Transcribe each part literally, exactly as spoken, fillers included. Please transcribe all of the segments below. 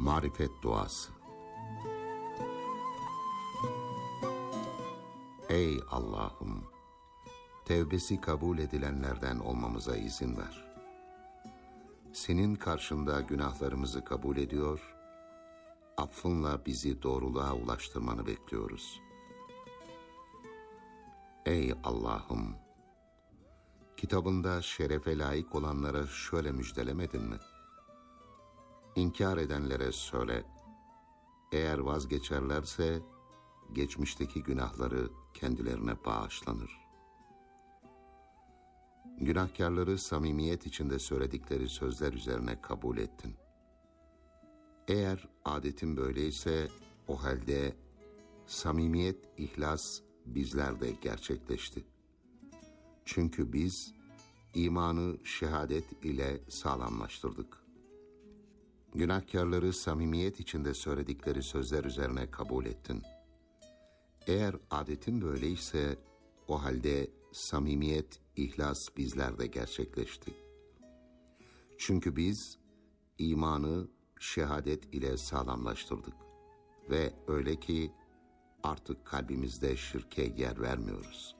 Marifet duası. Ey Allah'ım! Tevbesi kabul edilenlerden olmamıza izin ver. Senin karşında günahlarımızı kabul ediyor, affınla bizi doğruluğa ulaştırmanı bekliyoruz. Ey Allah'ım! Kitabında şerefe layık olanlara şöyle müjdelemedin mi? İnkar edenlere söyle, eğer vazgeçerlerse geçmişteki günahları kendilerine bağışlanır. Günahkarları samimiyet içinde söyledikleri sözler üzerine kabul ettin. Eğer adetin böyleyse o halde samimiyet, ihlas bizlerde gerçekleşti. Çünkü biz imanı şehadet ile sağlamlaştırdık. Günahkarları samimiyet içinde söyledikleri sözler üzerine kabul ettin. Eğer adetin böyleyse o halde samimiyet, ihlas bizlerde gerçekleşti. Çünkü biz imanı şehadet ile sağlamlaştırdık ve öyle ki artık kalbimizde şirke yer vermiyoruz.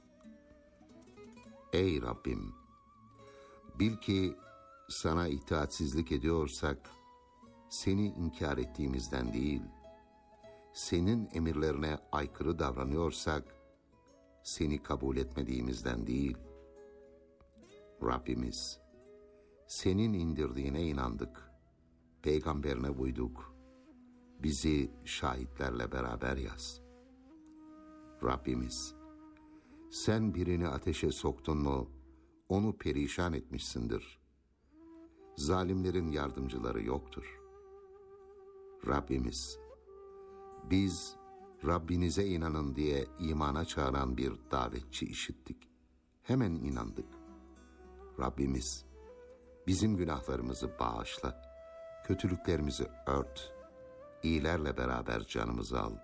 Ey Rabbim! Bil ki sana itaatsizlik ediyorsak seni inkar ettiğimizden değil, senin emirlerine aykırı davranıyorsak seni kabul etmediğimizden değil. Rabbimiz, senin indirdiğine inandık, peygamberine uyduk, bizi şahitlerle beraber yaz. Rabbimiz, sen birini ateşe soktun mu onu perişan etmişsindir. Zalimlerin yardımcıları yoktur. Rabbimiz, biz Rabbinize inanın diye imana çağıran bir davetçi işittik. Hemen inandık. Rabbimiz, bizim günahlarımızı bağışla, kötülüklerimizi ört, iyilerle beraber canımızı al.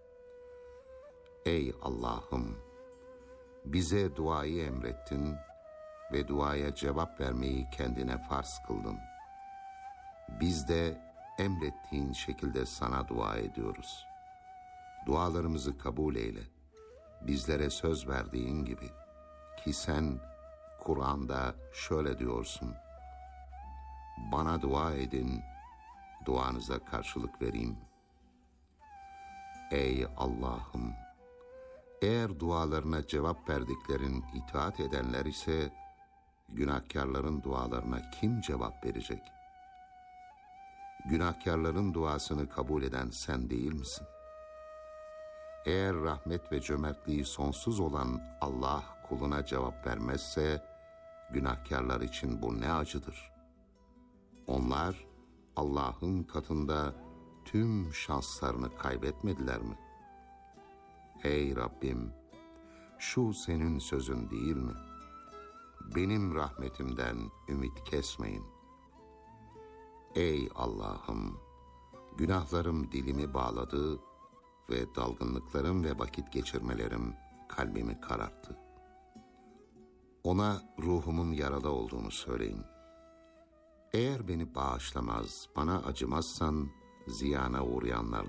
Ey Allah'ım! Bize duayı emrettin ve duaya cevap vermeyi kendine farz kıldın. Biz de emrettiğin şekilde sana dua ediyoruz. Dualarımızı kabul eyle. Bizlere söz verdiğin gibi ki sen Kur'an'da şöyle diyorsun: bana dua edin, duanıza karşılık vereyim. Ey Allah'ım! Eğer dualarına cevap verdiklerin itaat edenler ise günahkarların dualarına kim cevap verecek? Günahkarların duasını kabul eden sen değil misin? Eğer rahmet ve cömertliği sonsuz olan Allah kuluna cevap vermezse günahkarlar için bu ne acıdır. Onlar Allah'ın katında tüm şanslarını kaybetmediler mi? Ey Rabbim! Şu senin sözün değil mi? Benim rahmetimden ümit kesmeyin. Ey Allah'ım! Günahlarım dilimi bağladı ve dalgınlıklarım ve vakit geçirmelerim kalbimi kararttı. Ona ruhumun yaralı olduğunu söyleyin. Eğer beni bağışlamaz, bana acımazsan ziyana uğrayanlar